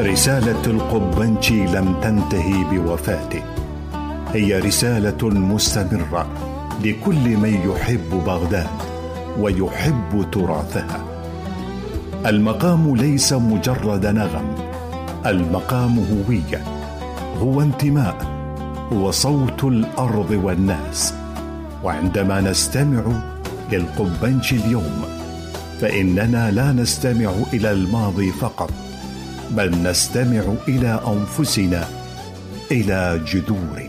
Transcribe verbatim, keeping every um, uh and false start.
رسالة القبنجي لم تنتهي بوفاته، هي رسالة مستمرة لكل من يحب بغداد ويحب تراثها. المقام ليس مجرد نغم، المقام هوية، هو انتماء، هو صوت الأرض والناس. وعندما نستمع للقبنجي اليوم فإننا لا نستمع إلى الماضي فقط، بل نستمع إلى أنفسنا، إلى جذورنا.